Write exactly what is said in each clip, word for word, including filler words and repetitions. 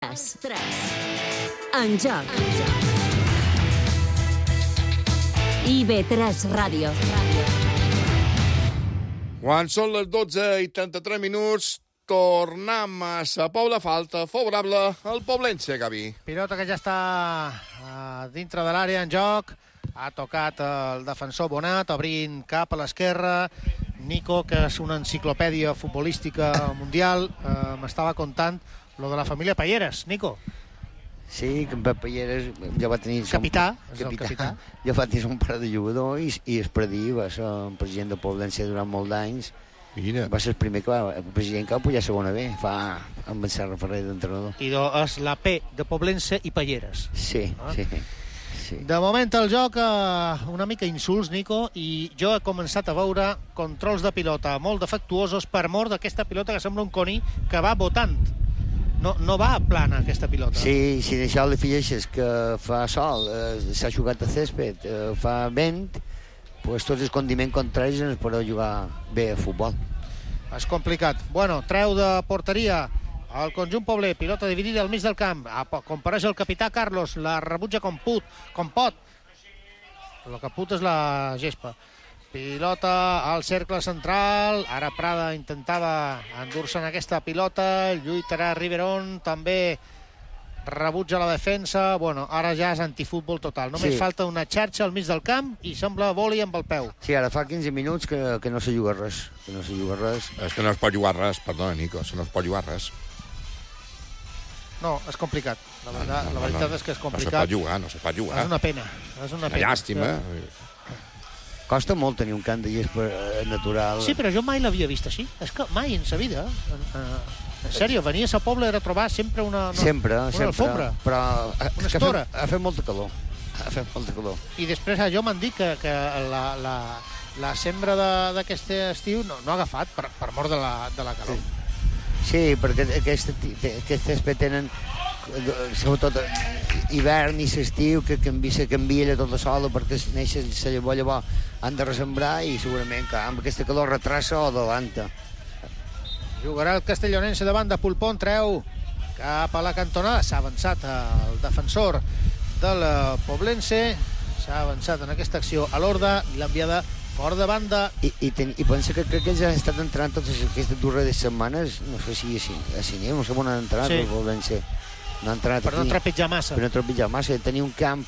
tres. En joc. I B tres Ràdio. Quan són les dotze i trenta-tres minuts, tornem a Sa Pobla, falta favorable al Poblense, Gavi. Pilota que ja està uh, dintre de l'àrea en joc. Ha tocat el defensor Bonat, obrint cap a l'esquerra. Nico, que és una enciclopèdia futbolística mundial, uh, m'estava contant lo de la família Palleres. Nico. Sí, que en Pep Palleres jo va tenir... Capità, som, és el capità. Jo va tenir un pare de jugador i, i el predí va ser el president de Poblense durant molts d'anys. Mira. Va ser el primer que va, el president que va pujar a segona B, fa amb en Serra Ferrer d'entrenador. I do, és la P de Poblense i Palleres. Sí, ah. sí, sí. De moment el joc eh, una mica insults, Nico, i jo he començat a veure controls de pilota molt defectuosos per mort d'aquesta pilota que sembla un coni que va votant. No, no va plana, aquesta pilota. Sí, si d'això li afegeixes que fa sol, eh, s'ha jugat a césped, eh, fa vent, pues tot el condiment contrari ens podeu jugar bé a futbol. És complicat. Bueno, treu de porteria el conjunt pobler, pilota dividida al mig del camp. Compareix el capità Carlos, la rebutja com put, com pot. El que put és la gespa. Pilota al cercle central, ara Prada intentava endur-se en aquesta pilota, lluitarà Riverón, també rebutja la defensa, bueno, ara ja és antifútbol total, només sí. Falta una xarxa al mig del camp i sembla voli amb el peu. Sí, ara fa quinze minuts que, que no se juga res, que no se juga res. És que no es pot jugar res, perdona, Nico, no es pot jugar res. No, és complicat, la veritat, no, no, la veritat no, és que és complicat. No se pot jugar, no se pot jugar. És una pena, és una, una pena. llàstima. Costa molt tenir un camp de gespa natural. Sí, però jo mai l'havia vist així. És que mai en sa vida. En, en sèrio, venia a Sa Pobla era trobar sempre una, una, sempre, una sempre. alfombra. Però una estora. Ha, fet, ha fet molta calor. Ha fet molta calor. I després jo m'han dit que, que la, la, la sembra d'aquest estiu no, no ha agafat per, per mort de la, de la calor. Sí, sí, perquè aquest, aquest césped tenen sobretot hivern i l'estiu que canvia, canvia tota sola perquè neix la llavor, llavor han de ressembrar i segurament que amb aquesta calor retrassa o adelanta. Jugarà el castellonense davant de Pulpón, treu cap a la cantonada, s'ha avançat el defensor del Poblense, s'ha avançat en aquesta acció a l'Horda i l'ha enviada fora de banda. I, i, ten, i pensa que crec que ells han estat entrenant totes aquestes dues setmanes, no sé si a Cineu, no sé on han entrenat sí. El Poblense. No per no trepitjar massa. Per no trepitjar massa, tenir un camp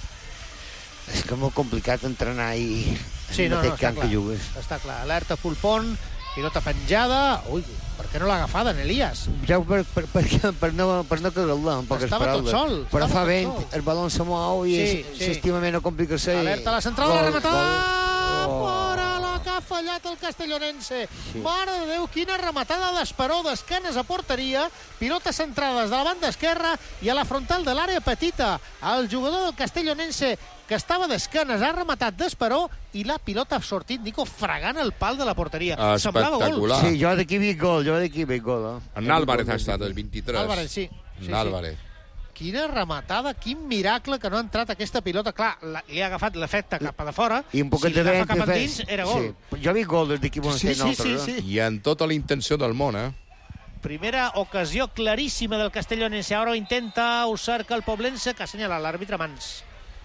és que és molt complicat entrenar i sí, no, no, camp clar, que jugues. Està clar, alerta Pulpón, pilota penjada, ui, per què no l'ha agafada en Elias? Ja per, per, per, per no, per no cagar-la, en poques estava paraules. Tot sol. Però fa vent, sol. El baló se mou i sí, sí. s'estimament no complica-se. Alerta a la central, la rematada! Oh. Fora la que ha fallat el castellonense. Sí. Mare de Déu, quina rematada d'Esperó d'esquenes a porteria, pilotes centrades de la banda esquerra i a la frontal de l'àrea petita. El jugador del castellonense que estava d'esquenes ha rematat d'Esperó i la pilota ha sortit, Nico, fregant el pal de la porteria. Semblava gol. Sí, jo d'aquí vi gol, jo d'aquí vi gol. Eh? En Álvarez ha estat el vint-i-tres. Álvarez, sí. sí, en Álvarez. Sí. Quina rematada, quin miracle que no ha entrat aquesta pilota. Clar, la, li ha agafat l'efecte cap a de fora. I un poquet si de l'agafa cap endins, era gol. Sí. Jo vi gol des d'aquí bon sí, sí, sí, sí. I amb tota la intenció del món, eh? Primera ocasió claríssima del castellonense. Ara intenta ho cerca el Poblense, que assenyala l'àrbitre Mans.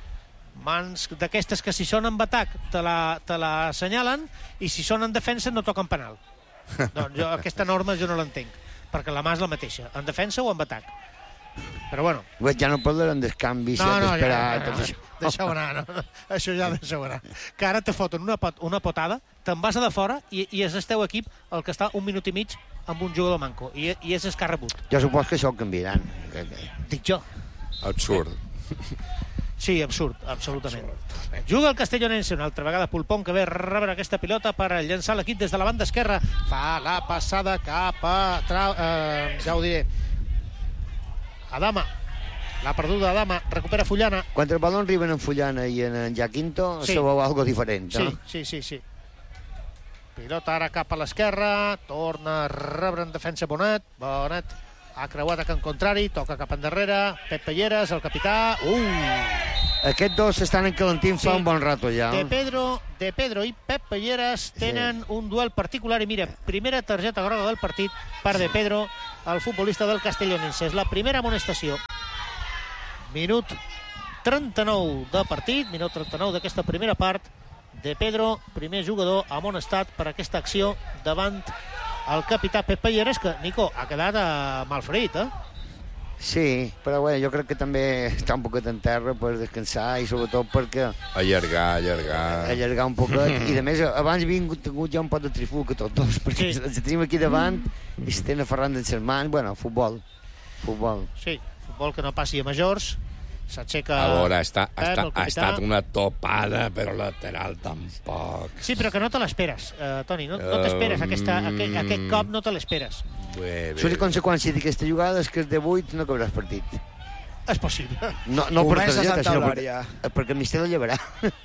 Mans d'aquestes que si són en atac te la, te la assenyalen i si són en defensa no toquen penal. Doncs jo, aquesta norma jo no l'entenc, perquè la mà és la mateixa, en defensa o en atac. Però bueno. Ja no parlarem dels canvis, no, no, d'esperar ja, tot no, això. Deixeu anar, no? Això ja deixeu anar. Que ara te foten una, pot, una potada, te'n vas a de fora i, i és el teu equip el que està un minut i mig amb un jugador manco. I, i és el que ha rebut. Jo supos que això ho canviaran. Dic jo. Absurd. Sí, absurd, absolutament. Absurd. Juga el castellonense una altra vegada Pulpón, que ve a rebre aquesta pilota per llançar l'equip des de la banda esquerra. Fa la passada cap a... Tra... Eh, ja ho diré. Adama, la perduda Adama, recupera Fullana. Quan el balón arriben en Fullana i en, en Jaquinto, sí. Se veu algo diferent, no? Sí, sí, sí, sí. Pilota ara cap a l'esquerra, torna a rebre en defensa Bonet. Bonet ha creuat a camp contrari, toca cap endarrere, Pep Palleres, el capità. Uh! Aquests dos estan encalentint fa Sí. un bon rato ja. De Pedro, de Pedro i Pep Pelleres tenen sí. un duel particular i mira, primera targeta groga del partit per De Pedro, el futbolista del Castellonense. És la primera amonestació. Minut trenta-nou de partit, minut trenta-nou d'aquesta primera part. De Pedro, primer jugador amonestat per aquesta acció davant el capità Pep Pelleres, que, Nico, ha quedat uh, malferit, eh? Sí, però bueno, jo crec que també està un poquet en terra per descansar i sobretot perquè Allargar, allargar. allargar un poquet. I a més, abans havien tingut ja un pot de trifulca tots dos, perquè Sí. els tenim aquí davant i s'estan aferrant dels germans. Bueno, futbol. Futbol. Sí, futbol que no passi a majors. S'aixeca... A veure, està, Pep, està, el ha capità. estat una topada, però lateral tampoc. Sí, però que no te l'esperes, uh, Toni. No, no t'esperes, aquesta, Um, aquest, aquest cop no te l'esperes. Bé, bé. L'única conseqüència d'aquesta jugada és que és de vuit no acabaràs partit. És possible. No, no per Comença a targeta, Santa sinó Eulària. perquè, perquè el mister el llevarà.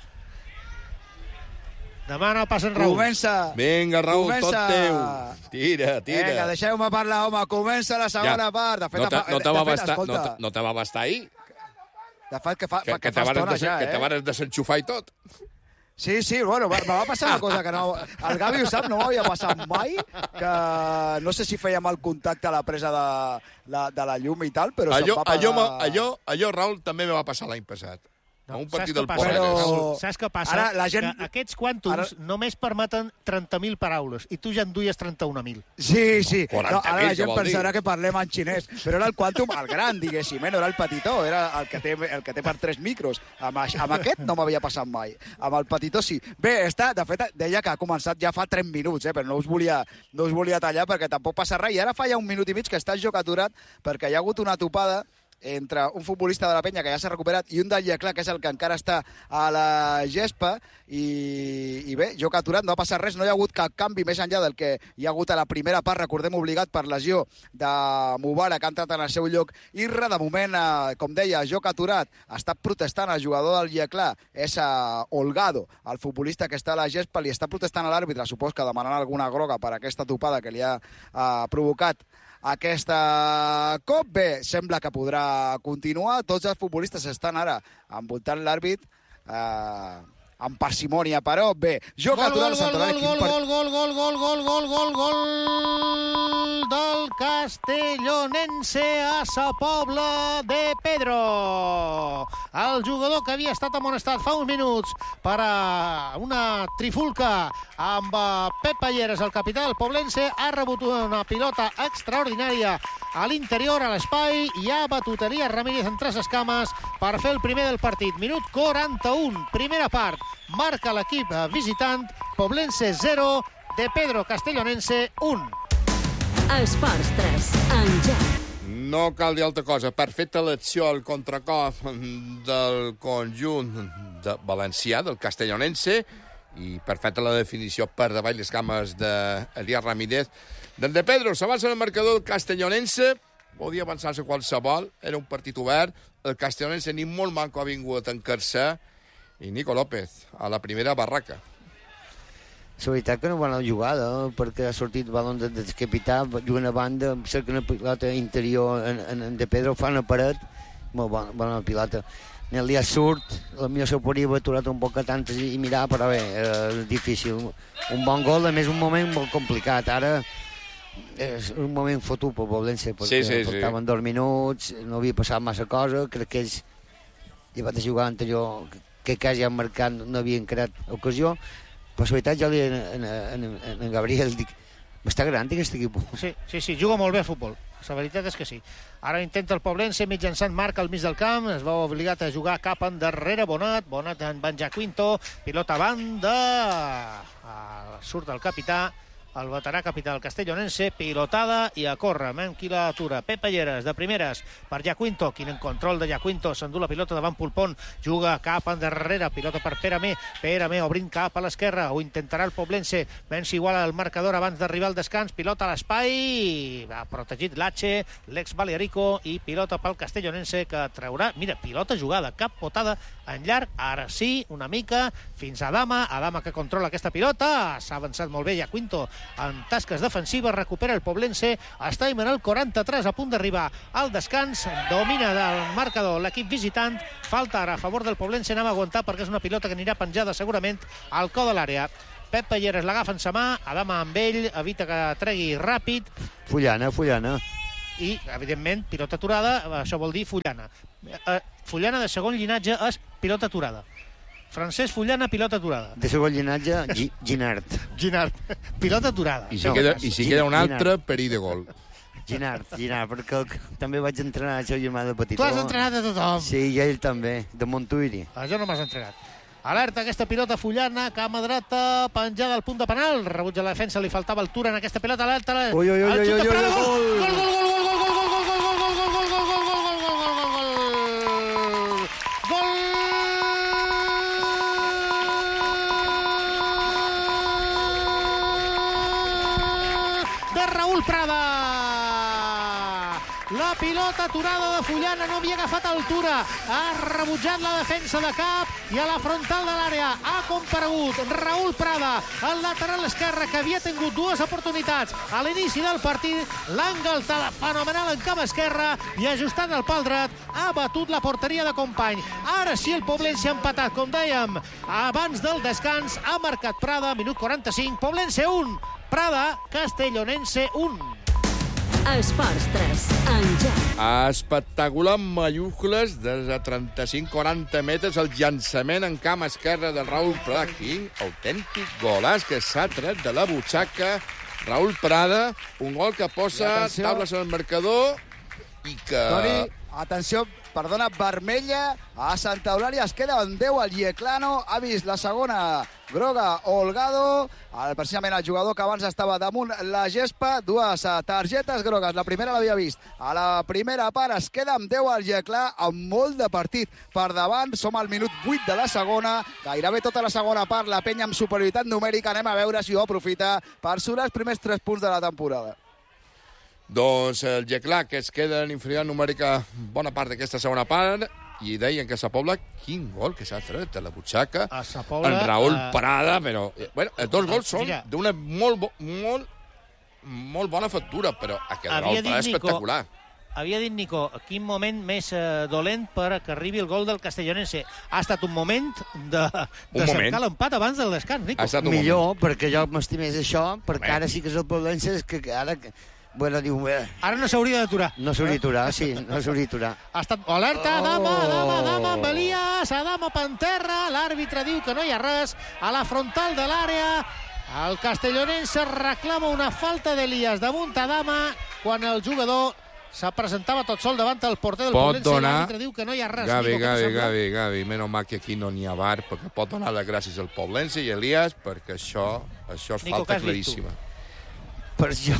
Demana passen Raül. Comença. Vinga, Raül, Comença. tot teu. Tira, tira. Vinga, deixeu-me parlar, home. Comença la segona Ja. part. De fet, No te, fa- no te de va fet, bastar, no, escolta, te, no te va bastar ahir? de fet, que fa, Que, fa, que, que fa te vares estona de, ja, que te eh? vares desenxufar i tot. Sí, sí, bueno, me va passar una cosa que no... El Gavi ho sap, no m'havia passat mai, que no sé si feia mal contacte a la presa de, la, de la llum i tal, però Allò, se'm va allò, pagar... allò, allò, Raül, també me va passar l'any passat. No, a un saps partit què del passa? Pobles. Però- Saps què passa? Ara la gent- Que aquests quàntums Ara- només permeten trenta mil paraules i tu ja en duies trenta-un mil. Sí, sí. quaranta No, ara mil, la què gent vol pensarà dir? que parlem en xinès, però era el Quantum, el gran, diguéssim, eh? No era el petitó, era el que té, el que té per tres micros. Amb, aix- amb aquest no m'havia passat mai. Amb el petitó sí. Bé, està, de fet, deia que ha començat ja fa tres minuts, eh? Però no us volia, no us volia tallar perquè tampoc passa res. I ara fa ja un minut i mig que està el joc aturat perquè hi ha hagut una topada entre un futbolista de la penya que ja s'ha recuperat i un del Llaclar, que és el que encara està a la gespa, i, i bé, joc aturat, no ha passat res, no hi ha hagut cap canvi més enllà del que hi ha hagut a la primera part, recordem, obligat per lesió de Mubarak, que ha entrat en el seu lloc. Irra, de moment, eh, com deia, joc aturat, està protestant el jugador del Llaclar, és eh, Olgado, el futbolista que està a la gespa, li està protestant a l'àrbitre, supos que demanant alguna groga per aquesta topada que li ha eh, provocat aquesta cop. Bé, sembla que podrà continuar. Tots els futbolistes estan ara envoltant l'àrbit eh, amb parsimònia, però bé, joc Gol, aturat gol, a Sant gol, Hilari. gol, gol, gol, gol, gol, gol, gol, gol, gol del Castellonense a Sa Pobla de Pedro. El jugador que havia estat amonestat fa uns minuts per a una trifulca amb Pep Pelleres, el capità del Poblense, ha rebut una pilota extraordinària a l'interior, a l'espai, i ha batut Elias Ramírez en tres escames per fer el primer del partit. Minut quaranta-un, primera part. Marca l'equip visitant, Poblense zero, De Pedro Castellonense un. Esports tres, en joc. No cal dir altra cosa. Perfecta l'acció al contracop del conjunt de valencià, del castellonense, i perfecta la definició per davall les cames d'Elias Ramírez. Del De Pedro s'avança el marcador del castellonense, podia avançar-se qualsevol, era un partit obert, el castellonense ni molt manco ha vingut a encar-se, i Nico López, a la primera barraca. La veritat que no bona jugada, perquè ha sortit balon del de capità, jugant a banda, cerca una pilota interior en, en, en De Pedro, fa una paret, molt bona, bona pilota. En li ha surt, la millor se podria haver aturat un poc antes i mirar, però bé, és difícil. Un bon gol, a més un moment molt complicat. Ara és un moment fotut pel Poblense, perquè Sí, sí, sí. faltaven dos minuts, no havia passat massa cosa, crec que ells, llevat de jugar anterior, que quasi han marcat, no havien creat ocasió. Per la veritat, jo li en, en, en, en Gabriel dic, m'està gran aquest equip. Sí, sí, sí, juga molt bé a futbol. La veritat és que sí. Ara intenta el Poblense, mitjançant marca al mig del camp, es va obligat a jugar cap endarrere Bonat, Bonat en Van Jaquinto, pilota a banda, ah, surt el capità, el veterà capità del castellonense, pilotada i a córrer. Mem qui l'atura. Pep Pelleres, de primeres, per Jaquinto, quin en control de Jaquinto, s'endú la pilota davant Pulpón, juga cap endarrere, pilota per Pere Mé, Pere Mé obrint cap a l'esquerra, ho intentarà el Poblense, menys igual al marcador abans d'arribar al descans, pilota a l'espai, ha protegit l'H, l'ex Balearico, i pilota pel castellonense que traurà, mira, pilota jugada, cap potada en llarg, ara sí, una mica, fins a Adama, Adama que controla aquesta pilota, s'ha avançat molt bé Jaquinto, en tasques defensives, recupera el Poblense, està en el quaranta-tres, a punt d'arribar al descans, domina del marcador l'equip visitant, falta ara a favor del Poblense, anem a aguantar perquè és una pilota que anirà penjada segurament al cor de l'àrea. Pep Palleres l'agafa en sa mà, Adama amb ell, evita que tregui ràpid. Fullana, Fullana. I, evidentment, pilota aturada, això vol dir Fullana. Eh, Fullana de segon llinatge és pilota aturada. Francesc Fullana, pilota aturada. De segon llinatge, Gi Ginard. Ginard, pilota aturada. I si queda, i si queda un altre, perill de gol. Ginard, Ginard, perquè també vaig entrenar el seu germà de petitó. Tu has entrenat a tothom. Sí, i ell també, de Montuïri. Jo no m'has entrenat. Alerta aquesta pilota Fullana, cama dreta, penjada al punt de penal. Rebutja la defensa, li faltava altura en aquesta pilota. Alerta. Ui, ui, ui, ui, ui, ui, gol! gol! Gol, gol, gol, gol, gol, gol, gol, gol, gol, gol, gol, gol, gol, gol, de Raúl Prada. La pilota aturada de Fullana no havia agafat altura, ha rebutjat la defensa de cap i a la frontal de l'àrea ha comparegut Raúl Prada, el lateral esquerre que havia tingut dues oportunitats a l'inici del partit, l'ha engaltat fenomenal en cama esquerra i ajustant el pal dret ha batut la porteria de company. Ara sí el Poblense ha empatat, com dèiem, abans del descans ha marcat Prada, minut quaranta-cinc, Poblense un, Prada, Castellonense un. Esports tres, Enjoc. Espectacular amb mayúscules des de trenta-cinc a quaranta metres el llançament en cama esquerra de Raúl Prada. Quin autèntic golaç que s'ha tret de la butxaca Raúl Prada, un gol que posa tables al marcador i que... Toni, atenció, perdona, vermella a Santa Eulàlia, es queda en deu el Yeclano, ha vist la segona groga Holgado, el, precisament el jugador que abans estava damunt la gespa, dues targetes grogues, la primera l'havia vist, a la primera part es queda amb deu el Yeclà, amb molt de partit per davant, som al minut vuit de la segona, gairebé tota la segona part, la penya amb superioritat numèrica, anem a veure si ho aprofita per surar els primers tres punts de la temporada. Doncs el Yeclà, que es queda en inferioritat numèrica bona part d'aquesta segona part, i deien que a Sa Pobla, quin gol que s'ha tret a la butxaca, a Sa Pobla, en Raúl uh... Prada, però... Bueno, els dos gols són Mira. d'una molt, bo, molt, molt bona factura, però aquest Raúl Prada és espectacular. Havia dit Nico, quin moment més eh, dolent per que arribi el gol del Castellonense. Ha estat un moment de, de cercar l'empat abans del descans, Nico. Millor, moment. Perquè jo m'estimés això, perquè Home. Ara sí que és el Poblense, és que ara... Bueno, diu... Eh, Ara no s'hauria d'aturar. No s'hauria d'aturar, sí, no s'hauria d'aturar. Ha estat alerta, Adama, oh. Adama, Adama, amb Elias, Adama Panterra, l'àrbitre diu que no hi ha res, a la frontal de l'àrea, el Castellonense reclama una falta d'Elias damunt Adama, quan el jugador se presentava tot sol davant el porter del pot Poblense, donar... l'àrbitre diu que no hi ha res. Gavi, Nico, Gavi, Gavi, Gavi, menys mal que aquí no n'hi ha bar, perquè pot donar les gràcies al Poblense i Elias, perquè això, això és Nico, falta claríssima. Per jo...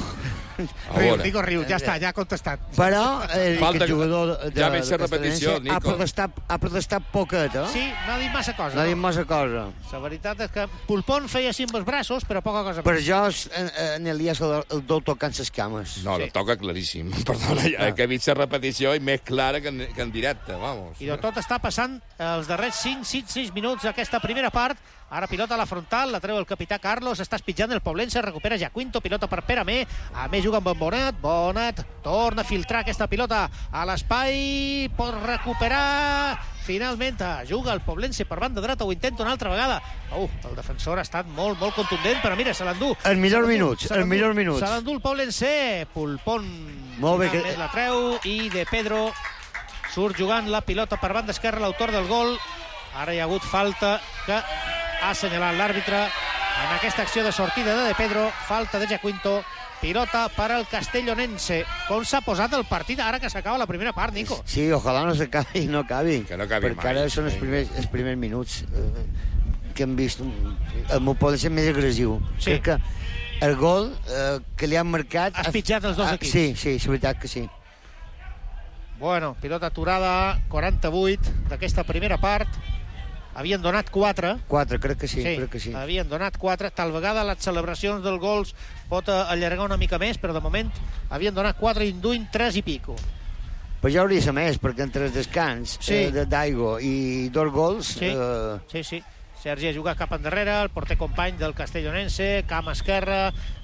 Riu, Nico riu, ja està, ja ha contestat. Però eh, Falta... aquest jugador de, ja veig la repetició, Nico. Ha protestat, ha protestat poquet, eh? Sí, no ha dit massa cosa. No ha dit massa cosa. La veritat és que Pulpón feia així amb els braços, però poca cosa. Per jo, en, en Elias el, el dol tocant les cames. No, sí. La toca claríssim. Perdona, ja, que he vist la repetició i més clara que en, que en directe, vamos. I de tot està passant els darrers cinc sis minuts d'aquesta primera part. Ara pilota a la frontal, la treu el capità Carlos, està espitjant el Poblense, recupera Jaquinto, pilota per Pere Amé, Amé juga amb en Bonat, Bonat torna a filtrar aquesta pilota a l'espai, pot recuperar, finalment juga el Poblense per banda dreta, ho intenta una altra vegada. Uh, el defensor ha estat molt, molt contundent, però mira, se l'endú. El millor minuts, el millor minuts. Se l'endú el Poblense, Pulpón molt bé que... la treu, i De Pedro surt jugant la pilota per banda esquerra, l'autor del gol. Ara hi ha hagut falta que ha assenyalat l'àrbitre en aquesta acció de sortida de De Pedro, falta de Jaquinto, pilota per al Castellonense. Com s'ha posat el partit ara que s'acaba la primera part, Nico? Sí, ojalà no s'acabi i no acabi. Que no acabi perquè mai. Ara són els primers, els primers minuts eh, que hem vist. El meu pot ser més agressiu. Sí. Crec que el gol eh, que li han marcat... Has pitjat els dos ah, equips. Sí, sí, és veritat que sí. Bueno, pilota aturada, quaranta-vuit d'aquesta primera part. Havien donat quatre. Quatre, crec que sí, sí, crec que sí. Havien donat quatre. Tal vegada les celebracions dels gols pot allargar una mica més, però de moment havien donat quatre i induint tres i pico. Però ja hauria de ser més, perquè entre el descans sí. eh, d'Aigo i dos gols... Sí, eh... sí, sí. Sergi ha jugat cap endarrere, el porter company del Castellonense, cama esquerra,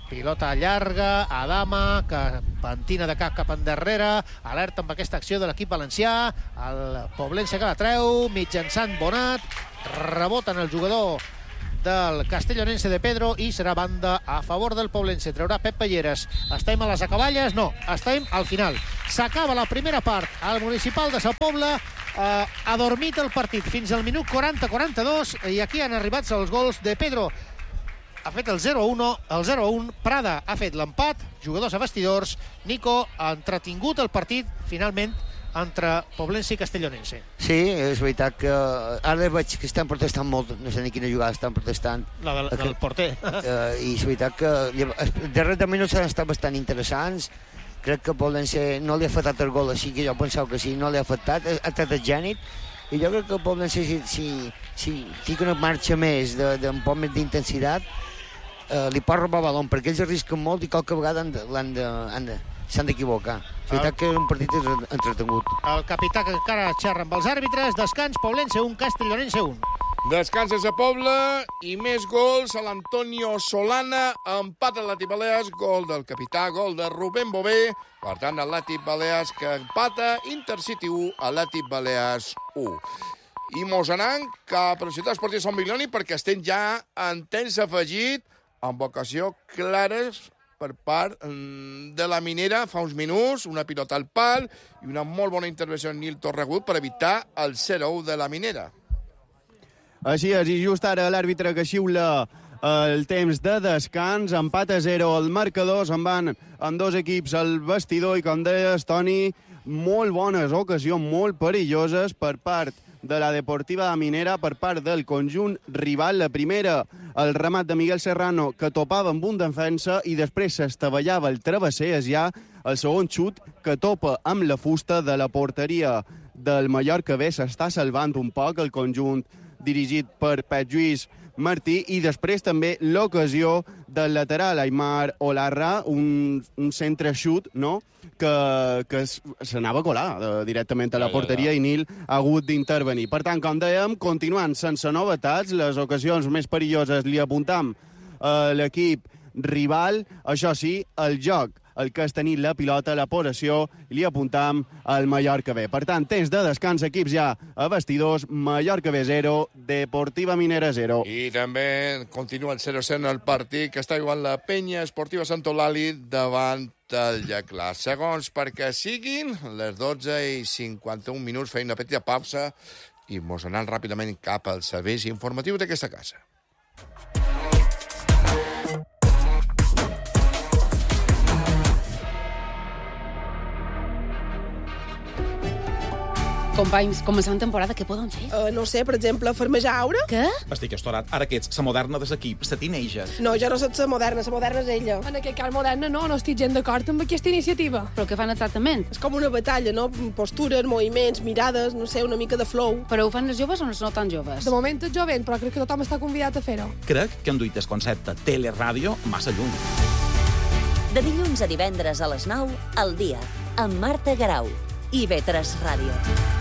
Pilota llarga, Adama, que pentina de cap cap endarrere, alerta amb aquesta acció de l'equip valencià, el Poblense que la treu, mitjançant Bonat, rebota en el jugador del Castellonense de Pedro i serà banda a favor del Poblense. Treurà Pep Pelleres. Estem a les acaballes? No, estem al final. S'acaba la primera part. El Municipal de Sa Pobla eh, ha dormit el partit fins al minut quaranta quaranta-dos i aquí han arribat els gols de Pedro. Ha fet el zero a u, el zero a un, Prada ha fet l'empat, jugadors a vestidors, Nico ha entretingut el partit, finalment, entre Poblense i Castellonense. Sí, és veritat que ara veig que estan protestant molt, no sé ni quina jugada estan protestant. La del, del porter. Uh, I és veritat que els darrers minuts han estat bastant interessants. Crec que Poblense no li ha afectat el gol, així que jo pensava que sí, no li ha afectat, ha estat el gènit. I jo crec que Poblense, si, si, si fica una marxa més, d'un poc més d'intensitat, uh, li pot robar balon, perquè ells arrisquen molt i qualque vegada han de, han de, han de, s'han d'equivocar. És veritat que és un partit entretengut. El capità que encara xerra amb els àrbitres. Descans, Poblense un, Castellonense un. Descans a Pobla i més gols a l'Antonio Solana. Empat a l'Atlètic Balears, gol del capità, gol de Rubén Bové. Per tant, l'Atlètic Balears que empata, Intercity u, Atlètic Balears u. I mos anem cap a la ciutat esportiva Sant Milioni perquè estem ja en temps afegit amb vocació clares per part de la Minera fa uns minuts, una pilota al pal i una molt bona intervenció en Nil Torregut per evitar el zero a u de la Minera. Així és, i just ara l'àrbitre que xiula el temps de descans, empat a zero el marcador, se'n van amb dos equips al vestidor i, com deies, Toni, molt bones ocasions, molt perilloses per part de la Deportiva de Minera, per part del conjunt rival. La primera, el remat de Miguel Serrano, que topava amb un defensa i després s'estavellava el travesser, és ja el segon xut que topa amb la fusta de la porteria del Mallorca B. S'està salvant un poc el conjunt dirigit per Pep Lluís Martí, i després també l'ocasió del lateral Aimar Olarra, un, un centre xut, no?, que, que s'anava a colar eh, directament a la porteria i Nil ha hagut d'intervenir. Per tant, com dèiem, continuant sense novetats, les ocasions més perilloses li apuntam a l'equip rival, això sí, el joc, el que és tenir la pilota, la possessió, li apuntam al Mallorca B. Per tant, temps de descans, equips ja a vestidors, Mallorca B zero, Deportiva Minera zero. I també continua el zero a zero en el partit que està igual la Penya Esportiva Sant Eulàlia davant el Llaclar. Segons perquè siguin les dotze i cinquanta-un minuts, feim una petita pausa i mos anant ràpidament cap als serveis informatius d'aquesta casa. Companys, començant temporada, què poden fer? Uh, no sé, per exemple, farmejar aura? Què? Estic estorat. Ara que ets la moderna de l'equip, la teenager. No, jo no soc la moderna, la moderna és ella. En aquest cas moderna no, no estic gens d'acord amb aquesta iniciativa. Però què fan exactament? És com una batalla, no? Postures, moviments, mirades, no sé, una mica de flow. Però ho fan els joves o no tan joves? De moment és jovent, però crec que tothom està convidat a fer-ho. Crec que han duit el concepte teleràdio massa lluny. De dilluns a divendres a les nou, al dia, amb Marta Garau i B tres Ràdio.